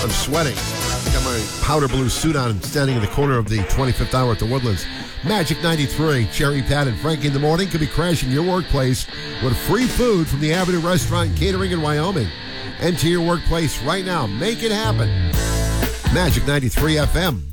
I'm sweating. Got my powder blue suit on. I'm standing in the corner of the 25th hour at the Woodlands. Magic 93, Cherry Pat and Frankie in the morning could be crashing your workplace with free food from the Avenue Restaurant and Catering in Wyoming. Enter your workplace right now. Make it happen. Magic 93 FM.